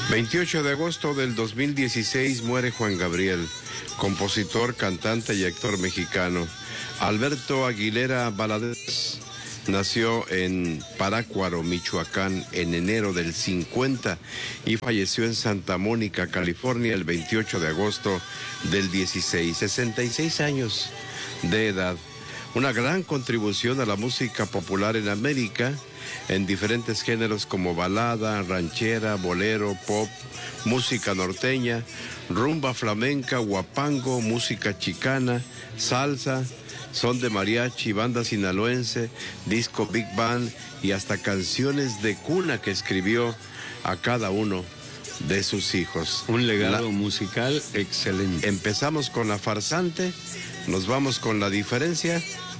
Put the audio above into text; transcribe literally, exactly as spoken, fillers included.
veintiocho de agosto del dos mil dieciséis muere Juan Gabriel, compositor, cantante y actor mexicano. Alberto Aguilera Valadez nació en Parácuaro, Michoacán, en enero del cincuenta y falleció en Santa Mónica, California, el veintiocho de agosto del dieciséis, sesenta y seis años de edad. Una gran contribución a la música popular en América, en diferentes géneros como balada, ranchera, bolero, pop, música norteña, rumba flamenca, guapango, música chicana, salsa, son de mariachi, banda sinaloense, disco big band y hasta canciones de cuna que escribió a cada uno de sus hijos. Un legado la... musical excelente. Empezamos con La Farsante, nos vamos con La Diferencia